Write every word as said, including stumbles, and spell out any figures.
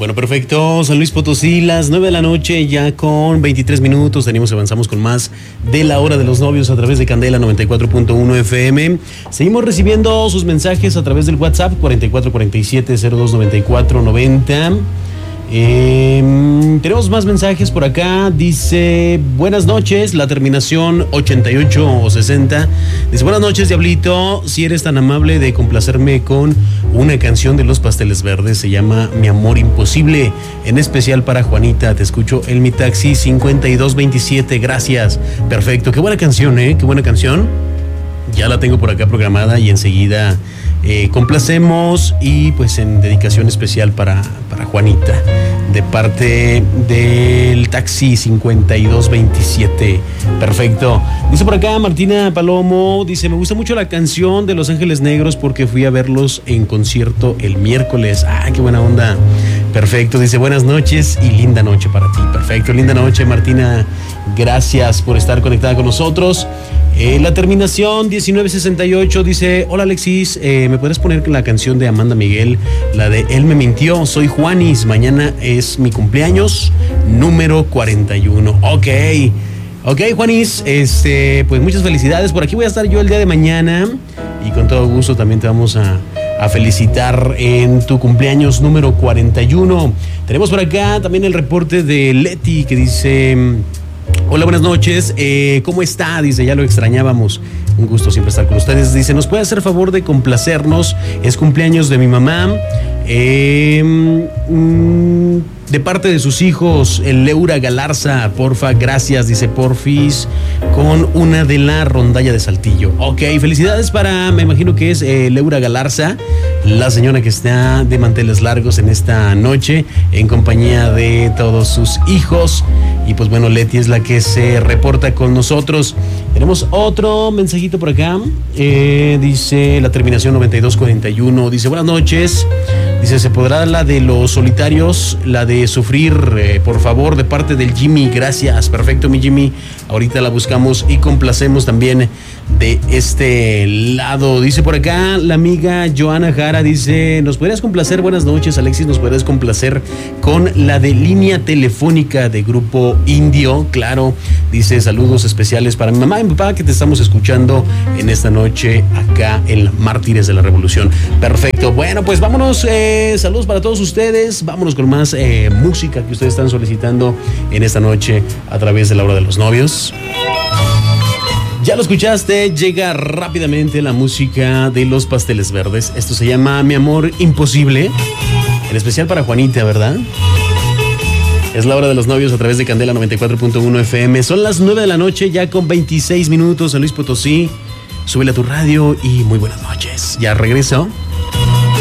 Bueno, perfecto. San Luis Potosí, las nueve de la noche, ya con veintitrés minutos. Tenemos, avanzamos con más de la hora de los novios a través de Candela noventa y cuatro punto uno F M. Seguimos recibiendo sus mensajes a través del WhatsApp cuarenta y cuatro cuarenta y siete cero dos noventa y cuatro noventa. Eh, tenemos más mensajes por acá. Dice, buenas noches, la terminación ochenta y ocho sesenta. Dice, buenas noches, Diablito, si eres tan amable de complacerme con una canción de Los Pasteles Verdes, se llama Mi Amor Imposible, en especial para Juanita. Te escucho en mi taxi cincuenta y dos veintisiete. Gracias. Perfecto, qué buena canción, eh, qué buena canción. Ya la tengo por acá programada y enseguida eh, complacemos, y pues en dedicación especial para, para Juanita, de parte del taxi cincuenta y dos veintisiete. Perfecto. Dice por acá Martina Palomo, dice, me gusta mucho la canción de Los Ángeles Negros porque fui a verlos en concierto el miércoles. Ah, qué buena onda. Perfecto. Dice, buenas noches y linda noche para ti. Perfecto, linda noche, Martina. Gracias por estar conectada con nosotros. Eh, la terminación diecinueve sesenta y ocho dice, hola Alexis, eh, ¿me puedes poner la canción de Amanda Miguel, la de Él me mintió? Soy Juanis, mañana es mi cumpleaños número cuarenta y uno. Ok, ok Juanis, este, pues muchas felicidades. Por aquí voy a estar yo el día de mañana y con todo gusto también te vamos a, a felicitar en tu cumpleaños número cuarenta y uno. Tenemos por acá también el reporte de Leti que dice... Hola, buenas noches, eh, ¿cómo está? Dice, ya lo extrañábamos, un gusto siempre estar con ustedes. Dice, ¿nos puede hacer favor de complacernos? Es cumpleaños de mi mamá, eh, mm, de parte de sus hijos, el Leura Galarza, porfa, gracias, dice Porfis, con una de la rondalla de Saltillo. Ok, felicidades para, me imagino que es eh, Leura Galarza, la señora que está de manteles largos en esta noche, en compañía de todos sus hijos. Y pues bueno, Leti es la que se reporta con nosotros. Tenemos otro mensajito por acá. Eh, dice la terminación noventa y dos cuarenta y uno. Dice, buenas noches. Dice, ¿se podrá la de Los Solitarios? La de Sufrir, eh, por favor, de parte del Jimmy. Gracias. Perfecto, mi Jimmy. Ahorita la buscamos y complacemos también de este lado. Dice por acá la amiga Joana Jara, dice, ¿nos podrías complacer? Buenas noches, Alexis, ¿nos podrías complacer con la de Línea Telefónica de Grupo Indio? Claro. Dice, saludos especiales para mi mamá y mi papá que te estamos escuchando en esta noche acá en Mártires de la Revolución. Perfecto. Bueno, pues vámonos. Eh, saludos para todos ustedes. Vámonos con más eh, música que ustedes están solicitando en esta noche a través de la hora de los novios. Ya lo escuchaste, llega rápidamente la música de Los Pasteles Verdes. Esto se llama Mi Amor Imposible, en especial para Juanita, ¿verdad? Es la hora de los novios a través de Candela noventa y cuatro punto uno F M. Son las nueve de la noche, ya con veintiséis minutos en Luis Potosí. Súbele a tu radio y muy buenas noches. Ya regreso.